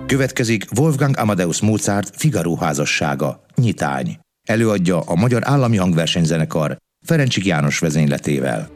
Következik Wolfgang Amadeus Mozart Figaro házassága, Nyitány. Előadja a Magyar Állami Hangversenyzenekar Ferencsik János vezényletével.